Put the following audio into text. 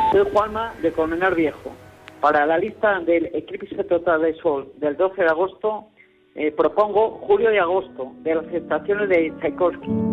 Soy Juanma de Colmenar Viejo. Para la lista del eclipse total de sol del 12 de agosto, propongo Julio y Agosto, de las estaciones de Tchaikovsky.